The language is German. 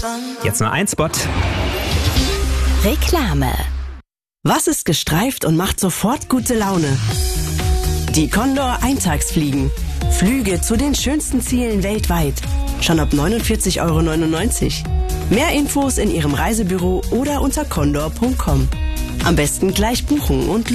Jetzt nur ein Spot. Reklame. Was ist gestreift und macht sofort gute Laune? Die Condor Eintagsfliegen. Flüge zu den schönsten Zielen weltweit. Schon ab 49,99 €. Mehr Infos in Ihrem Reisebüro oder unter condor.com. Am besten gleich buchen und